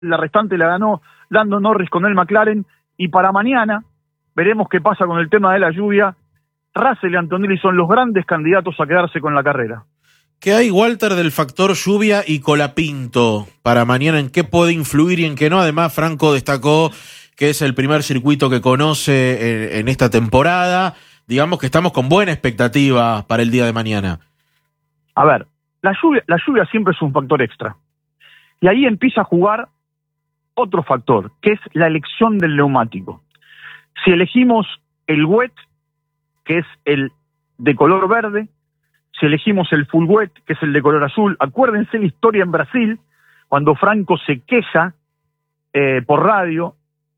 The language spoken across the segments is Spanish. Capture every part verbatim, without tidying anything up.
la restante la ganó Lando Norris con el McLaren, y para mañana veremos qué pasa con el tema de la lluvia. Russell y Antonelli son los grandes candidatos a quedarse con la carrera. ¿Qué hay, Walter, del factor lluvia y Colapinto para mañana? ¿En qué puede influir y en qué no? Además, Franco destacó que es el primer circuito que conoce en, en esta temporada. Digamos que estamos con buena expectativa para el día de mañana. A ver, la lluvia, la lluvia siempre es un factor extra. Y ahí empieza a jugar otro factor, que es la elección del neumático. Si elegimos el wet, que es el de color verde, si elegimos el full wet, que es el de color azul, acuérdense la historia en Brasil, cuando Franco se queja eh, por radio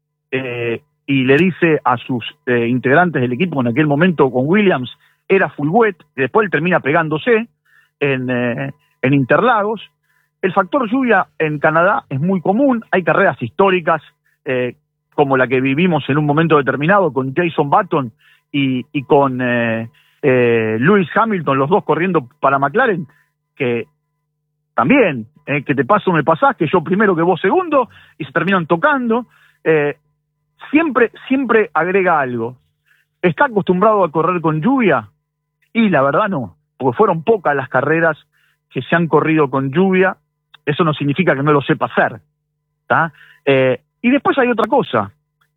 eh, y le dice a sus eh, integrantes del equipo, en aquel momento con Williams, era full wet, y después él termina pegándose en, eh, en Interlagos. El factor lluvia en Canadá es muy común, hay carreras históricas, eh, como la que vivimos en un momento determinado con Jason Button y, y con eh, eh, Lewis Hamilton, los dos corriendo para McLaren, que también, eh, que te paso me pasás, que yo primero que vos segundo, y se terminan tocando. Eh, siempre, siempre agrega algo. ¿Está acostumbrado a correr con lluvia? Y la verdad no, porque fueron pocas las carreras que se han corrido con lluvia. Eso no significa que no lo sepa hacer, ¿tá? Eh, y después hay otra cosa.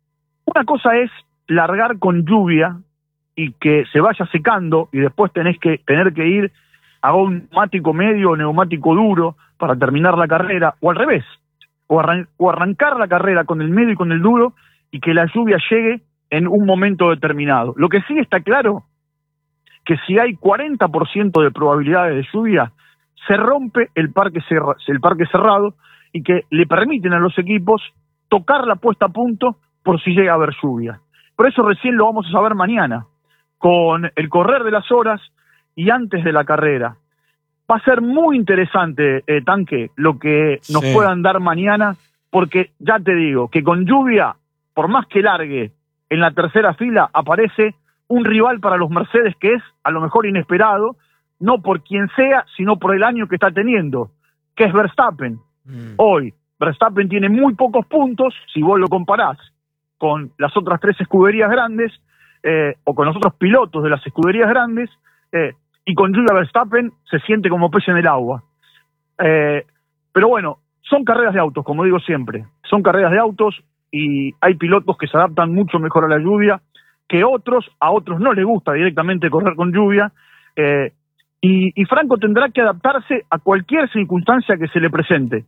Una cosa es largar con lluvia y que se vaya secando y después tenés que tener que ir a un neumático medio o neumático duro para terminar la carrera, o al revés, o, arran o arrancar la carrera con el medio y con el duro y que la lluvia llegue en un momento determinado. Lo que sí está claro, que si hay cuarenta por ciento de probabilidades de lluvia, se rompe el parque, cerra, el parque cerrado y que le permiten a los equipos tocar la puesta a punto por si llega a haber lluvia. Por eso recién lo vamos a saber mañana, con el correr de las horas y antes de la carrera. Va a ser muy interesante, eh, Tanque, lo que nos sí. puedan dar mañana, porque ya te digo, que con lluvia, por más que largue en la tercera fila, aparece un rival para los Mercedes que es a lo mejor inesperado, no por quien sea, sino por el año que está teniendo, que es Verstappen. Mm. Hoy, Verstappen tiene muy pocos puntos, si vos lo comparás con las otras tres escuderías grandes, eh, o con los otros pilotos de las escuderías grandes, eh, y con lluvia Verstappen se siente como pez en el agua. Eh, pero bueno, son carreras de autos, como digo siempre, son carreras de autos, y hay pilotos que se adaptan mucho mejor a la lluvia que otros, a otros no les gusta directamente correr con lluvia, eh, Y, y Franco tendrá que adaptarse a cualquier circunstancia que se le presente,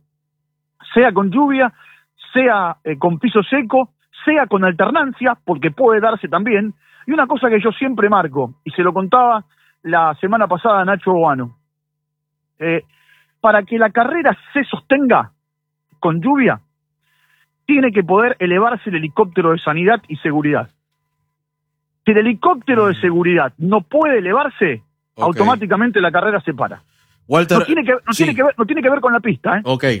sea con lluvia, sea eh, con piso seco, sea con alternancia, porque puede darse también. Y una cosa que yo siempre marco, y se lo contaba la semana pasada a Nacho Boano, eh, para que la carrera se sostenga con lluvia, tiene que poder elevarse el helicóptero de sanidad y seguridad. Si el helicóptero de seguridad no puede elevarse, okay, automáticamente la carrera se para. Walter, no tiene que, no sí. tiene que ver, no tiene que ver con la pista, ¿eh? Ok,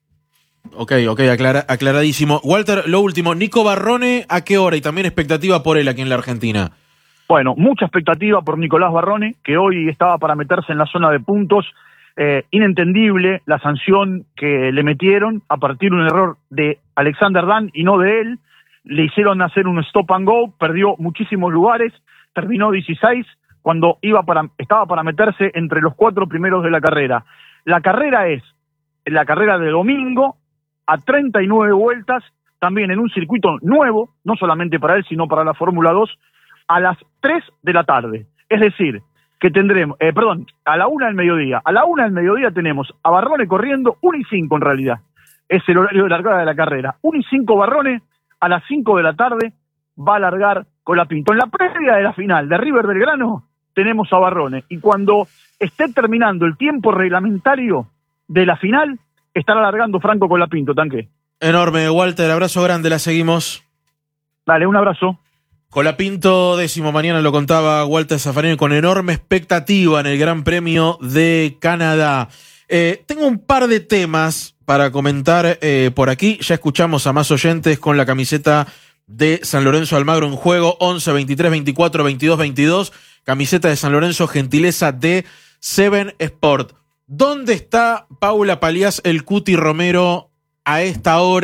ok, ok, aclara, aclaradísimo. Walter, lo último, Nico Barrone, ¿a qué hora? Y también expectativa por él aquí en la Argentina. Bueno, mucha expectativa por Nicolás Barrone, que hoy estaba para meterse en la zona de puntos. Eh, inentendible la sanción que le metieron a partir de un error de Alexander Dan y no de él. Le hicieron hacer un stop and go, perdió muchísimos lugares, terminó dieciséis, cuando iba para, estaba para meterse entre los cuatro primeros de la carrera. La carrera es la carrera de domingo a treinta y nueve vueltas, también en un circuito nuevo, no solamente para él, sino para la Fórmula dos, a las tres de la tarde. Es decir, que tendremos, eh, perdón, a la una del mediodía. A la una del mediodía tenemos a Barrone corriendo, una y cinco en realidad. Es el horario de largada de la carrera. una y cinco Barrone, a las cinco de la tarde va a largar Colapinto. En la previa de la final de River Belgrano tenemos a Barrone, y cuando esté terminando el tiempo reglamentario de la final, estará largando Franco Colapinto, Tanque. Enorme, Walter, abrazo grande, la seguimos. Dale, un abrazo. Colapinto décimo, mañana lo contaba Walter Zaffaroni, con enorme expectativa en el Gran Premio de Canadá. Eh, tengo un par de temas para comentar eh, por aquí. Ya escuchamos a más oyentes con la camiseta de San Lorenzo Almagro en juego, once, veintitrés, veinticuatro, veintidós, veintidós. Camiseta de San Lorenzo, gentileza de Seven Sport. ¿Dónde está Paula Palías, el Cuti Romero, a esta hora.